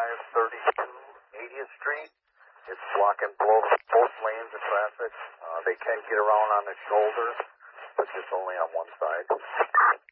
80th Street. It's blocking both lanes of traffic. They can get around on the shoulder, but just only on one side.